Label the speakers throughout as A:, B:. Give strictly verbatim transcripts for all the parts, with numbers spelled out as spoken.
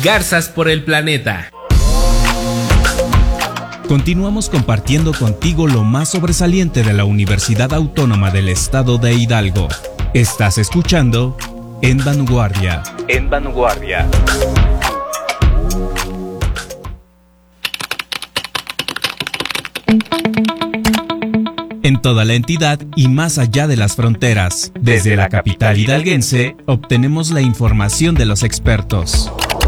A: Garzas por el planeta.
B: Continuamos compartiendo contigo lo más sobresaliente de la Universidad Autónoma del Estado de Hidalgo. Estás escuchando En Vanguardia. En Vanguardia. En toda la entidad y más allá de las fronteras, desde la capital hidalguense, obtenemos la información de los expertos.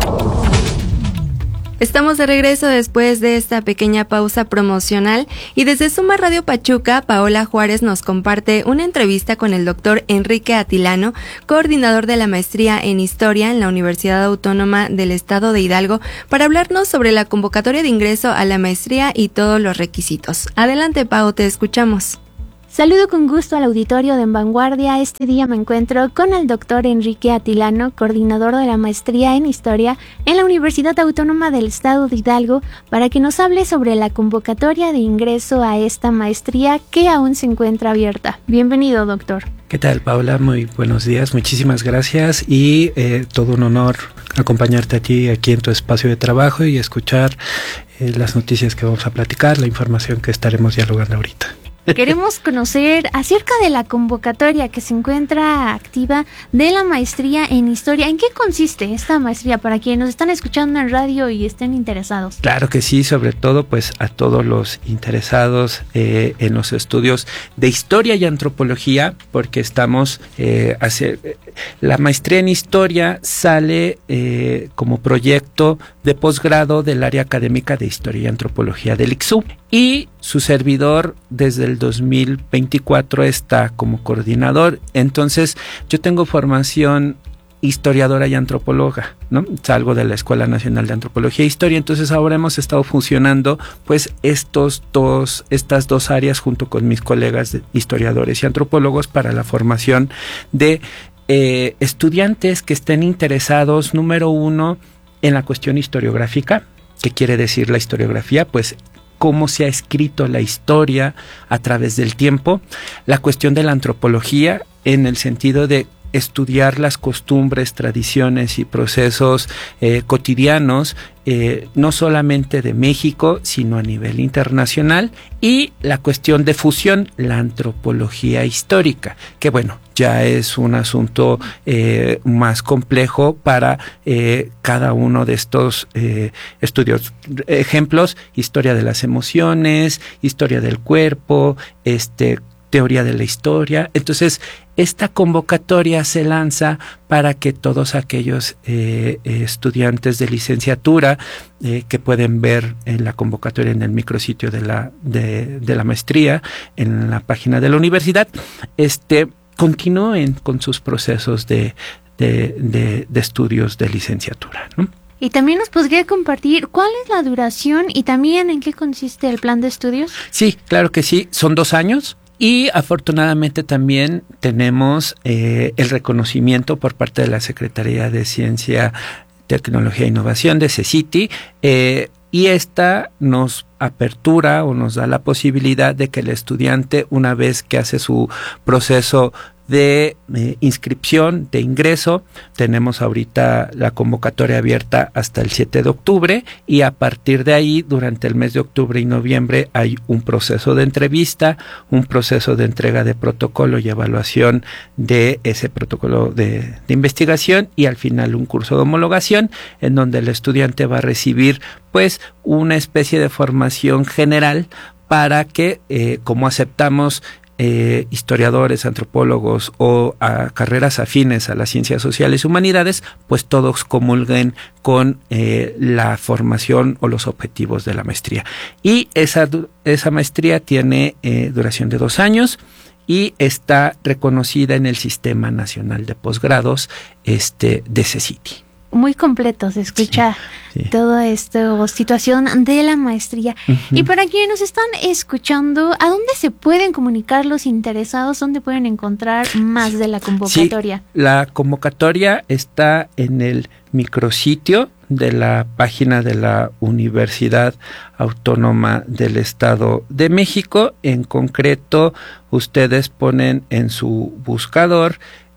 C: Estamos de regreso después de esta pequeña pausa promocional y desde Suma Radio Pachuca, Paola Juárez nos comparte una entrevista con el doctor Enrique Atilano, coordinador de la maestría en Historia en la Universidad Autónoma del Estado de Hidalgo, para hablarnos sobre la convocatoria de ingreso a la maestría y todos los requisitos. Adelante, Pao, te escuchamos.
D: Saludo con gusto al auditorio de En Vanguardia. Este día me encuentro con el doctor Enrique Atilano, coordinador de la maestría en Historia en la Universidad Autónoma del Estado de Hidalgo, para que nos hable sobre la convocatoria de ingreso a esta maestría que aún se encuentra abierta. Bienvenido, doctor.
E: ¿Qué tal, Paula? Muy buenos días, muchísimas gracias y eh, todo un honor acompañarte a ti aquí en tu espacio de trabajo y escuchar eh, las noticias que vamos a platicar, la información que estaremos dialogando ahorita.
D: Queremos conocer acerca de la convocatoria que se encuentra activa de la maestría en Historia. ¿En qué consiste esta maestría para quienes nos están escuchando en radio y estén interesados?
E: Claro que sí, sobre todo pues a todos los interesados eh, en los estudios de Historia y Antropología, porque estamos eh, hace, la maestría en Historia sale eh, como proyecto de posgrado del área académica de Historia y Antropología del I C S U. Y su servidor desde el dos mil veinticuatro está como coordinador. Entonces, yo tengo formación historiadora y antropóloga, ¿no? Salgo de la Escuela Nacional de Antropología e Historia, entonces ahora hemos estado fusionando pues estos dos, estas dos áreas junto con mis colegas historiadores y antropólogos para la formación de eh, estudiantes que estén interesados, número uno, en la cuestión historiográfica. ¿Qué quiere decir la historiografía? Pues cómo se ha escrito la historia a través del tiempo, la cuestión de la antropología en el sentido de estudiar las costumbres, tradiciones y procesos eh, cotidianos, eh, no solamente de México, sino a nivel internacional, y la cuestión de fusión, la antropología histórica, que bueno, ya es un asunto eh, más complejo para eh, cada uno de estos eh, estudios. Ejemplos: historia de las emociones, historia del cuerpo, este teoría de la historia. Entonces, esta convocatoria se lanza para que todos aquellos eh, estudiantes de licenciatura eh, que pueden ver en la convocatoria en el micrositio de la, de, de la maestría, en la página de la universidad, este, continúen con sus procesos de, de, de, de estudios de licenciatura, ¿no?
D: Y también nos podría compartir cuál es la duración y también en qué consiste el plan de estudios. Sí, claro que sí, son dos años. Y afortunadamente también tenemos eh, el reconocimiento por parte de la Secretaría de Ciencia, Tecnología e Innovación de CECITI, eh, y esta nos apertura o nos da la posibilidad de que el estudiante, una vez que hace su proceso de eh, inscripción, de ingreso, tenemos ahorita la convocatoria abierta hasta el siete de octubre, y a partir de ahí, durante el mes de octubre y noviembre, hay un proceso de entrevista, un proceso de entrega de protocolo y evaluación de ese protocolo de, de investigación, y al final un curso de homologación en donde el estudiante va a recibir pues una especie de formación general para que, eh, como aceptamos Eh, historiadores, antropólogos o a carreras afines a las ciencias sociales y humanidades, pues todos comulguen con eh, la formación o los objetivos de la maestría. Y esa, esa maestría tiene eh, duración de dos años y está reconocida en el Sistema Nacional de Posgrados este, de CECITI. Muy completo, se escucha sí, sí. todo esto, situación de la maestría. Uh-huh. Y para quienes nos están escuchando, ¿a dónde se pueden comunicar los interesados? ¿Dónde pueden encontrar más de la convocatoria? Sí, la convocatoria está en el micrositio de la página de la Universidad Autónoma del Estado de México. En concreto, ustedes ponen en su buscador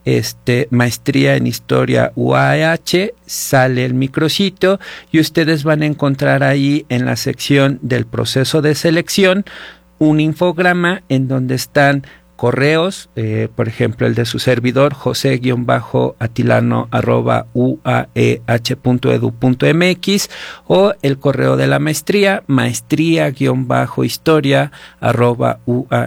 E: este, maestría en historia U A E H, sale el micrositio y ustedes van a encontrar ahí en la sección del proceso de selección un infograma en donde están correos, eh, por ejemplo el de su servidor, jose-atilano arroba uaeh.edu.mx, o el correo de la maestría, maestría-historia arroba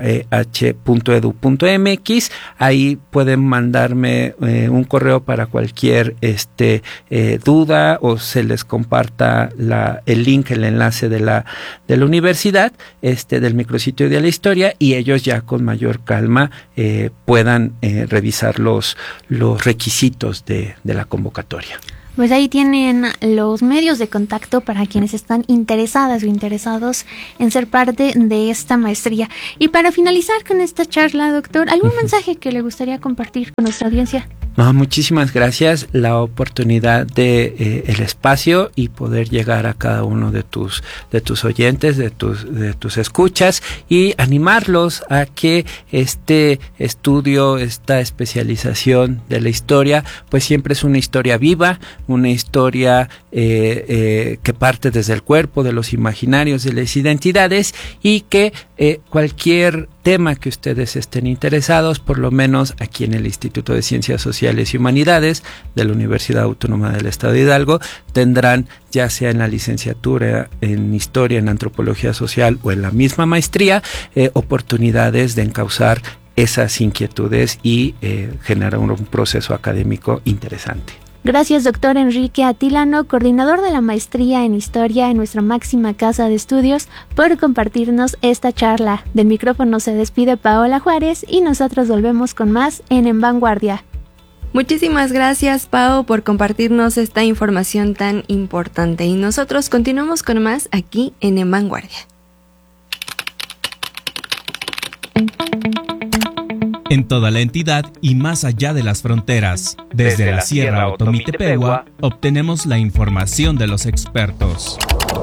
E: uaeh.edu.mx. Ahí pueden mandarme eh, un correo para cualquier este eh, duda, o se les comparta la, el link, el enlace de la, de la universidad, este, del micrositio de la historia, y ellos ya con mayor calma Eh, puedan eh, revisar los, los requisitos de, de la convocatoria.
F: Pues ahí tienen los medios de contacto para quienes están interesadas o interesados en ser parte de esta maestría. Y para finalizar con esta charla, doctor, ¿algún uh-huh. mensaje que le gustaría compartir con nuestra audiencia?
E: No, muchísimas gracias. La oportunidad de eh, el espacio y poder llegar a cada uno de tus de tus oyentes, de tus de tus escuchas, y animarlos a que este estudio, esta especialización de la historia, pues siempre es una historia viva, una historia eh, eh, que parte desde el cuerpo, de los imaginarios, de las identidades, y que eh, cualquier tema que ustedes estén interesados, por lo menos aquí en el Instituto de Ciencias Sociales y Humanidades de la Universidad Autónoma del Estado de Hidalgo, tendrán, ya sea en la licenciatura en Historia, en Antropología Social o en la misma maestría, eh, oportunidades de encauzar esas inquietudes y eh, generar un, un proceso académico interesante.
F: Gracias, doctor Enrique Atilano, coordinador de la maestría en Historia en nuestra máxima casa de estudios, por compartirnos esta charla. Del micrófono se despide Paola Juárez y nosotros volvemos con más en En Vanguardia.
C: Muchísimas gracias, Pao, por compartirnos esta información tan importante, y nosotros continuamos con más aquí en En Vanguardia.
B: En toda la entidad y más allá de las fronteras, desde, desde la, la Sierra Otomitepegua, obtenemos la información de los expertos.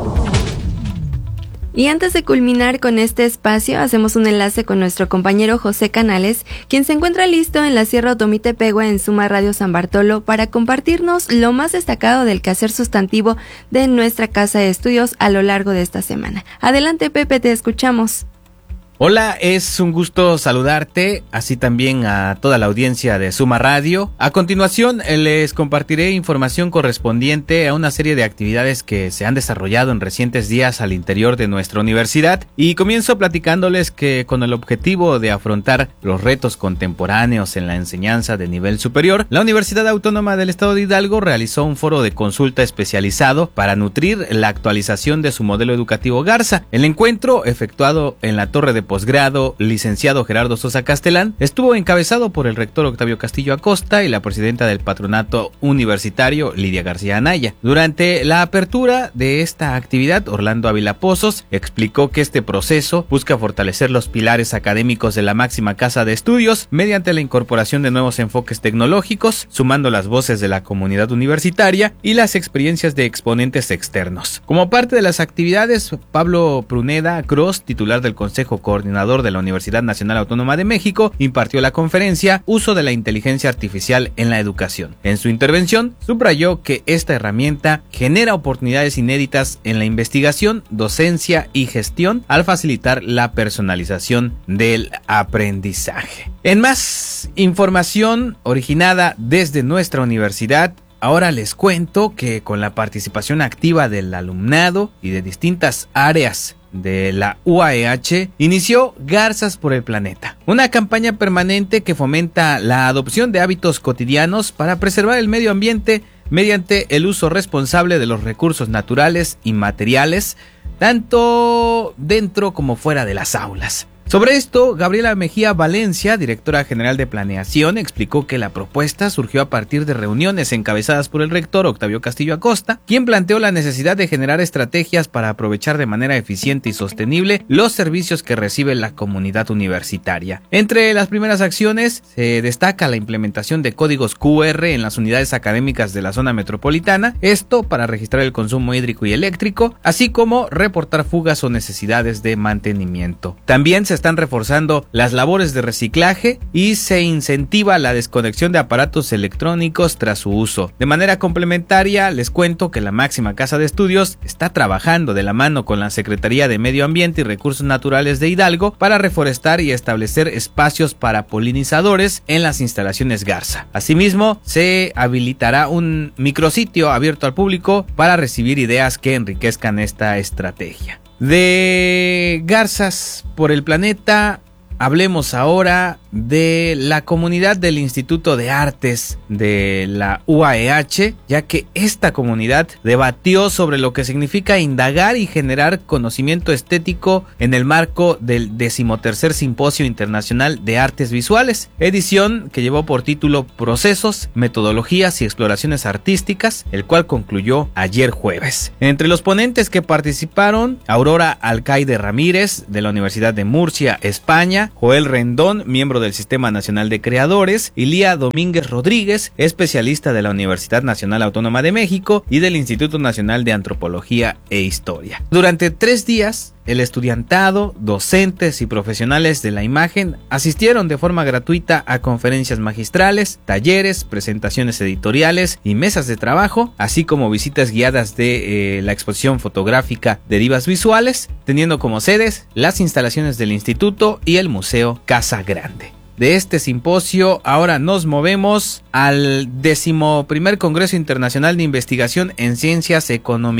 C: Y antes de culminar con este espacio, hacemos un enlace con nuestro compañero José Canales, quien se encuentra listo en la Sierra Otomitepegua en Suma Radio San Bartolo para compartirnos lo más destacado del quehacer sustantivo de nuestra casa de estudios a lo largo de esta semana. Adelante, Pepe, te escuchamos.
A: Hola, es un gusto saludarte, así también a toda la audiencia de Suma Radio. A continuación les compartiré información correspondiente a una serie de actividades que se han desarrollado en recientes días al interior de nuestra universidad, y comienzo platicándoles que con el objetivo de afrontar los retos contemporáneos en la enseñanza de nivel superior, la Universidad Autónoma del Estado de Hidalgo realizó un foro de consulta especializado para nutrir la actualización de su modelo educativo Garza. El encuentro, efectuado en la Torre de Posgrado licenciado Gerardo Sosa Castelán, estuvo encabezado por el rector Octavio Castillo Acosta y la presidenta del patronato universitario Lidia García Anaya. Durante la apertura de esta actividad, Orlando Ávila Pozos explicó que este proceso busca fortalecer los pilares académicos de la máxima casa de estudios mediante la incorporación de nuevos enfoques tecnológicos, sumando las voces de la comunidad universitaria y las experiencias de exponentes externos. Como parte de las actividades, Pablo Pruneda Cross, titular del Consejo Coordinador de la Universidad Nacional Autónoma de México, impartió la conferencia Uso de la Inteligencia Artificial en la Educación. En su intervención, subrayó que esta herramienta genera oportunidades inéditas en la investigación, docencia y gestión al facilitar la personalización del aprendizaje. En más información originada desde nuestra universidad, ahora les cuento que con la participación activa del alumnado y de distintas áreas de la U A E H, inició Garzas por el Planeta, una campaña permanente que fomenta la adopción de hábitos cotidianos para preservar el medio ambiente mediante el uso responsable de los recursos naturales y materiales, tanto dentro como fuera de las aulas. Sobre esto, Gabriela Mejía Valencia, directora general de Planeación, explicó que la propuesta surgió a partir de reuniones encabezadas por el rector Octavio Castillo Acosta, quien planteó la necesidad de generar estrategias para aprovechar de manera eficiente y sostenible los servicios que recibe la comunidad universitaria. Entre las primeras acciones se destaca la implementación de códigos Q R en las unidades académicas de la zona metropolitana, esto para registrar el consumo hídrico y eléctrico, así como reportar fugas o necesidades de mantenimiento. También se están reforzando las labores de reciclaje y se incentiva la desconexión de aparatos electrónicos tras su uso. De manera complementaria, les cuento que la máxima casa de estudios está trabajando de la mano con la Secretaría de Medio Ambiente y Recursos Naturales de Hidalgo para reforestar y establecer espacios para polinizadores en las instalaciones Garza. Asimismo, se habilitará un micrositio abierto al público para recibir ideas que enriquezcan esta estrategia. De garzas por el planeta, hablemos ahora de la comunidad del Instituto de Artes de la U A E H, ya que esta comunidad debatió sobre lo que significa indagar y generar conocimiento estético en el marco del decimotercer Simposio Internacional de Artes Visuales, edición que llevó por título Procesos, Metodologías y Exploraciones Artísticas, el cual concluyó ayer jueves. Entre los ponentes que participaron, Aurora Alcaide Ramírez, de la Universidad de Murcia, España, Joel Rendón, miembro del Sistema Nacional de Creadores, y Lía Domínguez Rodríguez, especialista de la Universidad Nacional Autónoma de México y del Instituto Nacional de Antropología e Historia. Durante tres días, el estudiantado, docentes y profesionales de la imagen asistieron de forma gratuita a conferencias magistrales, talleres, presentaciones editoriales y mesas de trabajo, así como visitas guiadas de eh, la exposición fotográfica Derivas Visuales, teniendo como sedes las instalaciones del instituto y el Museo Casa Grande. De este simposio ahora nos movemos al decimoprimer Congreso Internacional de Investigación en Ciencias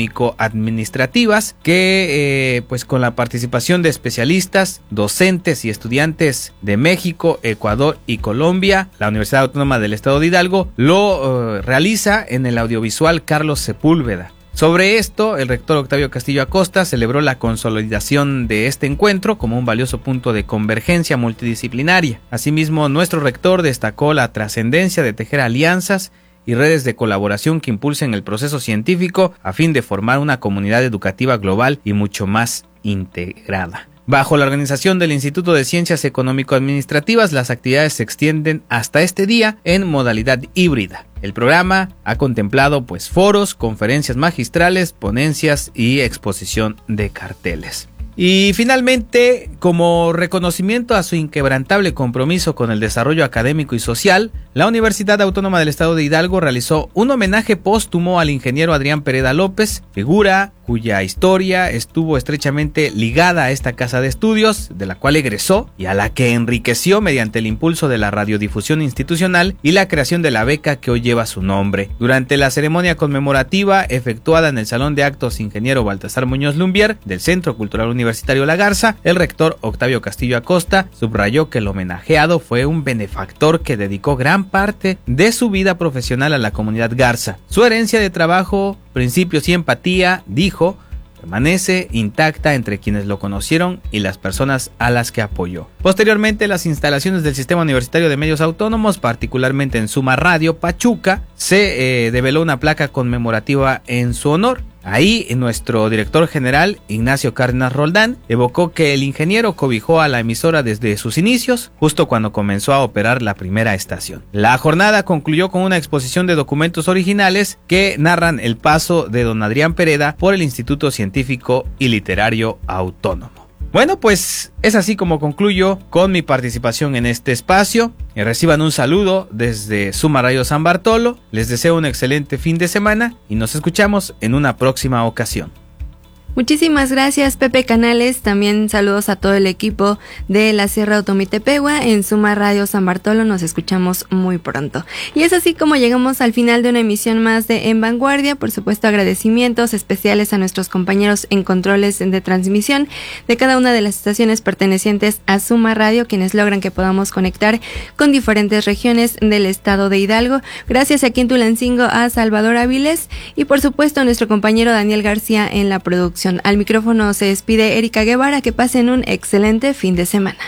A: Económico-Administrativas, que eh, pues con la participación de especialistas, docentes y estudiantes de México, Ecuador y Colombia, la Universidad Autónoma del Estado de Hidalgo lo eh, realiza en el Audiovisual Carlos Sepúlveda. Sobre esto, el rector Octavio Castillo Acosta celebró la consolidación de este encuentro como un valioso punto de convergencia multidisciplinaria. Asimismo, nuestro rector destacó la trascendencia de tejer alianzas y redes de colaboración que impulsen el proceso científico a fin de formar una comunidad educativa global y mucho más integrada. Bajo la organización del Instituto de Ciencias Económico-Administrativas, las actividades se extienden hasta este día en modalidad híbrida. El programa ha contemplado pues foros, conferencias magistrales, ponencias y exposición de carteles. Y finalmente, como reconocimiento a su inquebrantable compromiso con el desarrollo académico y social, la Universidad Autónoma del Estado de Hidalgo realizó un homenaje póstumo al ingeniero Adrián Pereda López, figura cuya historia estuvo estrechamente ligada a esta casa de estudios, de la cual egresó y a la que enriqueció mediante el impulso de la radiodifusión institucional y la creación de la beca que hoy lleva su nombre. Durante la ceremonia conmemorativa efectuada en el Salón de Actos Ingeniero Baltasar Muñoz Lumbier del Centro Cultural Universitario La Garza, el rector Octavio Castillo Acosta subrayó que el homenajeado fue un benefactor que dedicó gran parte de su vida profesional a la comunidad Garza. Su herencia de trabajo, principios y empatía, dijo, permanece intacta entre quienes lo conocieron y las personas a las que apoyó. Posteriormente, las instalaciones del Sistema Universitario de Medios Autónomos, particularmente en Suma Radio Pachuca, se eh, develó una placa conmemorativa en su honor. Ahí, nuestro director general, Ignacio Cárdenas Roldán, evocó que el ingeniero cobijó a la emisora desde sus inicios, justo cuando comenzó a operar la primera estación. La jornada concluyó con una exposición de documentos originales que narran el paso de don Adrián Pereda por el Instituto Científico y Literario Autónomo. Bueno, pues es así como concluyo con mi participación en este espacio. Y reciban un saludo desde Suma Radio San Bartolo. Les deseo un excelente fin de semana y nos escuchamos en una próxima ocasión.
C: Muchísimas gracias, Pepe Canales. También saludos a todo el equipo de la Sierra Otomitepegua. En Suma Radio San Bartolo nos escuchamos muy pronto. Y es así como llegamos al final de una emisión más de En Vanguardia. Por supuesto, agradecimientos especiales a nuestros compañeros en controles de transmisión de cada una de las estaciones pertenecientes a Suma Radio, quienes logran que podamos conectar con diferentes regiones del estado de Hidalgo. Gracias aquí en Tulancingo a Salvador Áviles y por supuesto a nuestro compañero Daniel García en la producción. Al micrófono se despide Erika Guevara. Que pasen un excelente fin de semana.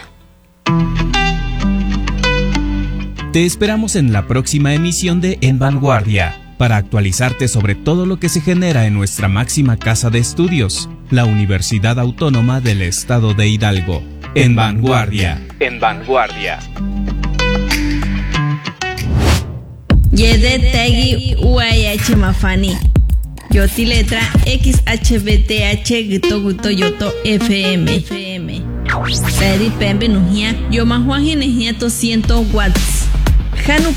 B: Te esperamos en la próxima emisión de En Vanguardia para actualizarte sobre todo lo que se genera en nuestra máxima casa de estudios, la Universidad Autónoma del Estado de Hidalgo. En Vanguardia. En Vanguardia.
G: Yede Tegi U A I H Mafani. Yoti letra X H B T H Gito Guto Yoto F M. Seri pembe nujia, yo más doscientos watts. Janu